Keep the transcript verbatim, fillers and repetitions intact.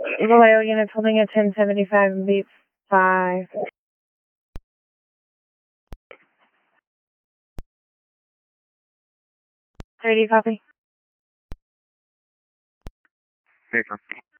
Vallejo units holding at ten seventy-five and beat five. thirty, copy. Paper.